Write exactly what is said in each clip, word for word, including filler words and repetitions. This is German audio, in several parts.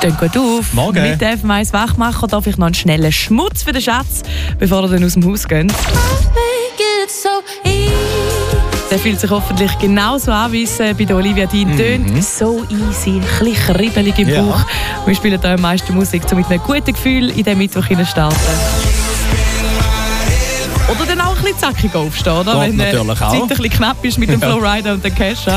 Steht gut auf. Morgen. Mit F M eins Wachmacher darf ich noch einen schnellen Schmutz für den Schatz, bevor er dann aus dem Haus geht. Der fühlt sich hoffentlich genauso an, wie es bei der Olivia Dean tönt. Mhm. So easy, ein bisschen kribbelig im Ja. Bauch. Wir spielen hier am meisten Musik, um mit einem guten Gefühl in den Mittwoch zu starten. Oder dann auch ein bisschen zackig aufstehen, oder? Geht wenn äh, die natürlich Zeit auch. ein bisschen knapp ist mit dem Ja. Flowrider und dem Kesha.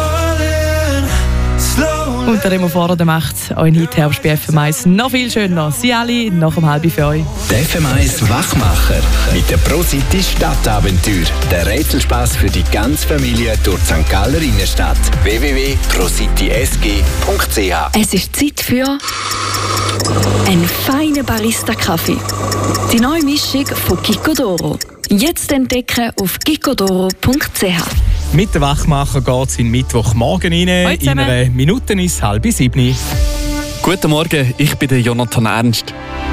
Und der Remo Fahrer macht euren Hit-Herbst bei F M eins noch viel schöner. Sie alle nach dem halb für euch. Der F M eins Wachmacher mit der ProCity Stadtabenteuer. Der Rätselspaß für die ganze Familie durch die Sankt Galler Innenstadt. w w w punkt pro city s g punkt c h. Es ist Zeit für einen feinen Barista-Kaffee. Die neue Mischung von Gicodoro. Jetzt entdecken auf gicodoro punkt c h. Mit dem Wachmacher geht es in Mittwochmorgen rein. Hoi In zusammen. einer Minute ist halb sieben. Guten Morgen, ich bin der Jonathan Ernst.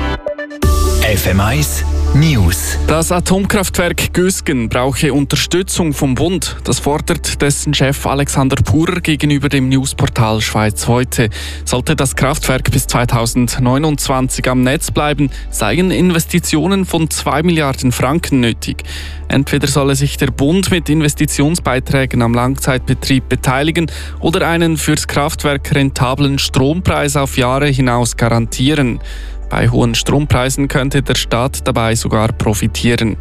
F M eins News. Das Atomkraftwerk Gösgen brauche Unterstützung vom Bund. Das fordert dessen Chef Alexander Purer gegenüber dem Newsportal Schweiz heute. Sollte das Kraftwerk bis zweitausendneunundzwanzig am Netz bleiben, seien Investitionen von zwei Milliarden Franken nötig. Entweder solle sich der Bund mit Investitionsbeiträgen am Langzeitbetrieb beteiligen oder einen fürs Kraftwerk rentablen Strompreis auf Jahre hinaus garantieren. Bei hohen Strompreisen könnte der Staat dabei sogar profitieren.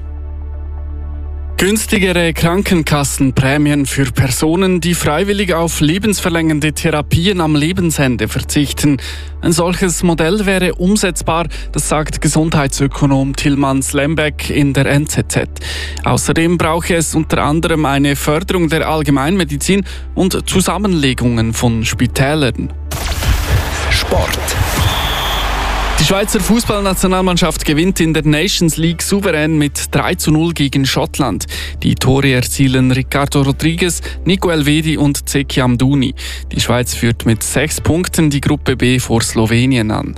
Günstigere Krankenkassenprämien für Personen, die freiwillig auf lebensverlängernde Therapien am Lebensende verzichten. Ein solches Modell wäre umsetzbar, das sagt Gesundheitsökonom Tilman Slembeck in der N Z Z. Außerdem brauche es unter anderem eine Förderung der Allgemeinmedizin und Zusammenlegungen von Spitälern. Sport. Die Schweizer Fußballnationalmannschaft gewinnt in der Nations League souverän mit drei zu null gegen Schottland. Die Tore erzielen Ricardo Rodriguez, Nico Elvedi und Zeki Amdouni. Die Schweiz führt mit sechs Punkten die Gruppe B vor Slowenien an.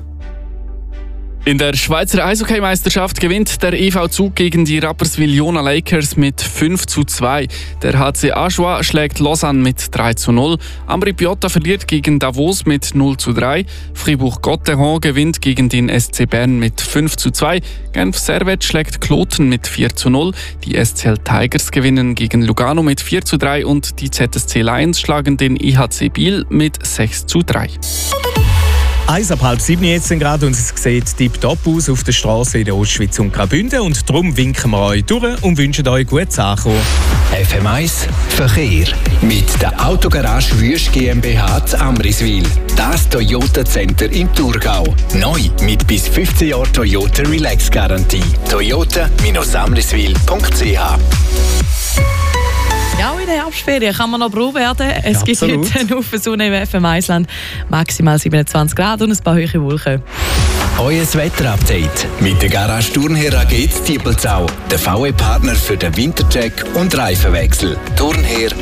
In der Schweizer Eishockeymeisterschaft gewinnt der E V Zug gegen die Rapperswil-Jona Lakers mit fünf zu zwei. Der H C Ajoie schlägt Lausanne mit drei zu null. Ambri Piotta verliert gegen Davos mit null zu drei. Fribourg-Gotteron gewinnt gegen den S C Bern mit fünf zu zwei. Genf Servette schlägt Kloten mit vier zu null. Die S C L Tigers gewinnen gegen Lugano mit vier zu drei und die Z S C Lions schlagen den I H C Biel mit sechs zu drei. Eins ab halb sieben jetzt gerade und es sieht tipptopp aus auf der Straße in der Ostschweiz und Graubünden. Und darum winken wir euch durch und wünschen euch gutes Ankommen. F M eins Verkehr. Mit der Autogarage Wüst GmbH zu Amriswil. Das Toyota Center im Thurgau. Neu mit bis fünfzehn Jahren Toyota Relax Garantie. Toyota Amriswil punkt c h. Ja, in der Herbstferien kann man noch Probe werden. Es Ja, gibt absolut. jetzt einen Haufen Sonne im F M eins-Land. Maximal siebenundzwanzig Grad und ein paar hohe Wolken. Euer Wetterupdate mit der Garage Turnherr A G Diebelzau. Der V E-Partner für den Wintercheck und Reifenwechsel. turnherr